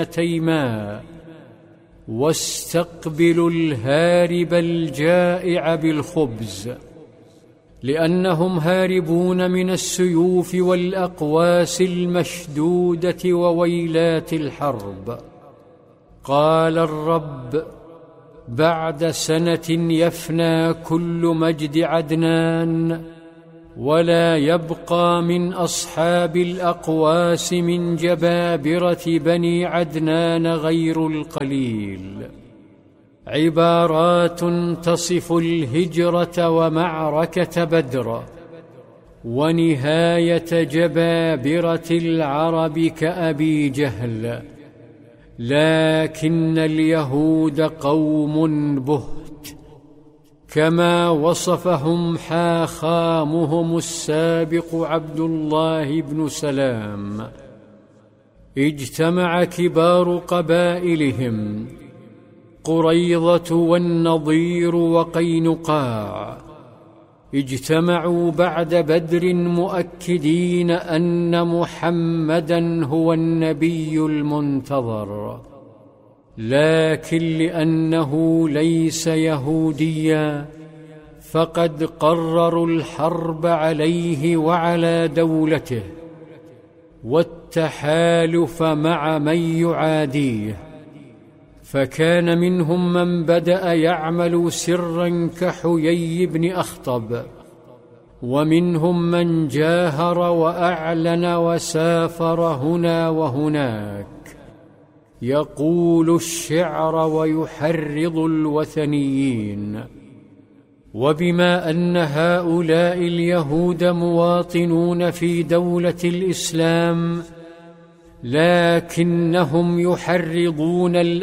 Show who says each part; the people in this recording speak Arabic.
Speaker 1: تيماء، واستقبلوا الهارب الجائع بالخبز، لأنهم هاربون من السيوف والأقواس المشدودة وويلات الحرب. قال الرب: بعد سنة يفنى كل مجد عدنان، ولا يبقى من أصحاب الأقواس من جبابرة بني عدنان غير القليل. عبارات تصف الهجرة ومعركة بدر ونهاية جبابرة العرب كأبي جهل. لكن اليهود قوم بهت، كما وصفهم حاخامهم السابق عبد الله بن سلام. اجتمع كبار قبائلهم قريظة والنضير وقينقاع، اجتمعوا بعد بدر مؤكدين أن محمدًا هو النبي المنتظر، لكن لأنه ليس يهوديًا فقد قرروا الحرب عليه وعلى دولته والتحالف مع من يعاديه. فكان منهم من بدأ يعمل سرا كحيي بن أخطب، ومنهم من جاهر وأعلن وسافر هنا وهناك، يقول الشعر ويحرض الوثنيين. وبما أن هؤلاء اليهود مواطنون في دولة الإسلام، لكنهم يحرضون